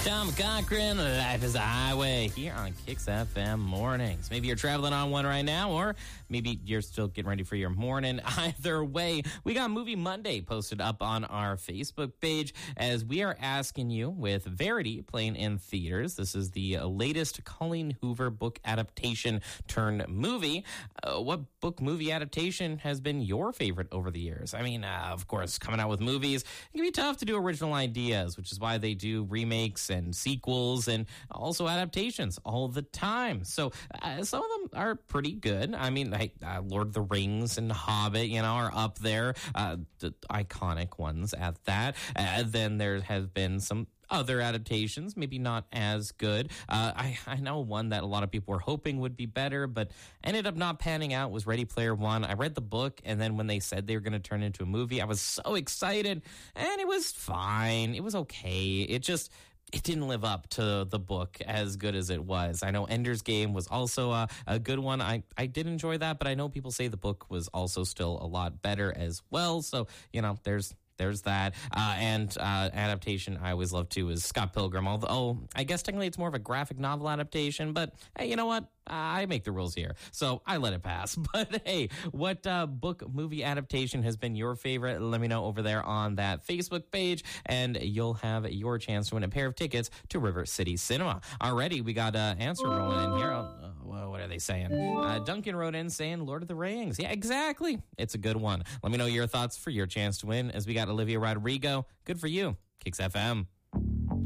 Tom Cochran, Life is a Highway, here on Kicks FM Mornings. Maybe you're traveling on one right now, or maybe you're still getting ready for your morning. Either way, we got Movie Monday posted up on our Facebook page as we are asking you, with Verity playing in theaters, this is the latest Colleen Hoover book adaptation turned movie. What book movie adaptation has been your favorite over the years? I mean, of course, coming out with movies, it can be tough to do original ideas, which is why they do remakes and sequels and also adaptations all the time. So some of them are pretty good. I mean, Lord of the Rings and Hobbit, are up there, the iconic ones at that. Then there have been some other adaptations, maybe not as good. I know one that a lot of people were hoping would be better, but ended up not panning out, was Ready Player One. I read the book, and then when they said they were going to turn it into a movie, I was so excited, and it was fine. It was okay. It didn't live up to the book as good as it was. I know Ender's Game was also a good one. I did enjoy that, but I know people say the book was also still a lot better as well. So, there's that. And adaptation I always love too is Scott Pilgrim. Although I guess technically it's more of a graphic novel adaptation, but hey, you know what? I make the rules here, so I let it pass. But hey, what book movie adaptation has been your favorite? Let me know over there on that Facebook page, and you'll have your chance to win a pair of tickets to River City Cinema. Already, we got an answer rolling in here. What are they saying? Duncan wrote in saying Lord of the Rings. Yeah, exactly. It's a good one. Let me know your thoughts for your chance to win, as we got Olivia Rodrigo. Good for you. Kicks FM.